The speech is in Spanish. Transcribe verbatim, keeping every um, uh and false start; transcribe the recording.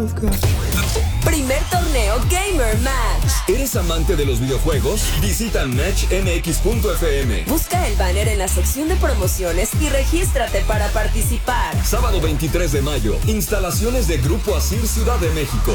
Primer torneo Gamer Match. ¿Eres amante de los videojuegos? Visita match m x punto f m. Busca el banner en la sección de promociones y regístrate para participar. Sábado veintitrés de mayo, instalaciones de Grupo Asir Ciudad de México.